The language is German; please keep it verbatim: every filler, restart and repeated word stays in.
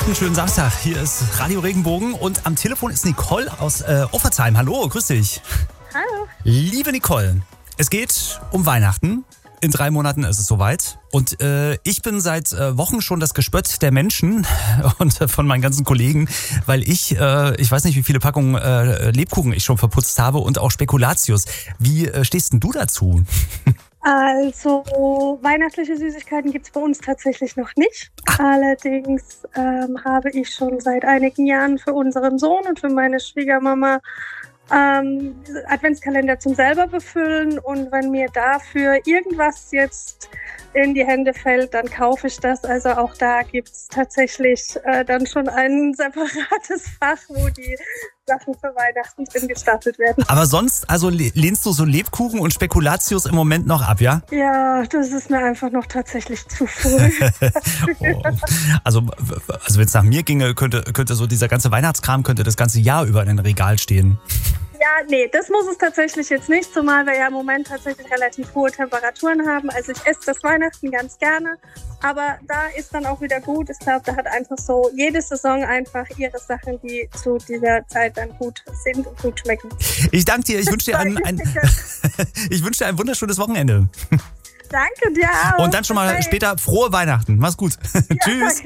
Weihnachten, schönen Samstag. Hier ist Radio Regenbogen und am Telefon ist Nicole aus äh, Offertsheim. Hallo, grüß dich. Hallo. Liebe Nicole, es geht um Weihnachten. In drei Monaten ist es soweit. Und äh, ich bin seit äh, Wochen schon das Gespött der Menschen und äh, von meinen ganzen Kollegen, weil ich, äh, ich weiß nicht, wie viele Packungen äh, Lebkuchen ich schon verputzt habe und auch Spekulatius. Wie äh, stehst denn du dazu? Also weihnachtliche Süßigkeiten gibt es bei uns tatsächlich noch nicht. Ach. Allerdings ähm, habe ich schon seit einigen Jahren für unseren Sohn und für meine Schwiegermama ähm, Adventskalender zum selber befüllen. Und wenn mir dafür irgendwas jetzt in die Hände fällt, dann kaufe ich das. Also auch da gibt es tatsächlich äh, dann schon ein separates Fach, wo die Sachen für Weihnachten drin gestapelt werden. Aber sonst, also lehnst du so Lebkuchen und Spekulatius im Moment noch ab, ja? Ja, das ist mir einfach noch tatsächlich zu früh. oh. Also, also wenn es nach mir ginge, könnte, könnte so dieser ganze Weihnachtskram könnte das ganze Jahr über in einem Regal stehen. Ja, nee, das muss es tatsächlich jetzt nicht, zumal wir ja im Moment tatsächlich relativ hohe Temperaturen haben. Also ich esse das Weihnachten ganz gerne, aber da ist dann auch wieder gut. Ich glaube, da hat einfach so jede Saison einfach ihre Sachen, die zu dieser Zeit dann gut sind und gut schmecken. Ich danke dir, ich wünsche dir ein, ein, ich wünsche dir ein wunderschönes Wochenende. Danke dir auch. Und dann schon mal später frohe Weihnachten. Mach's gut. Ja, Tschüss.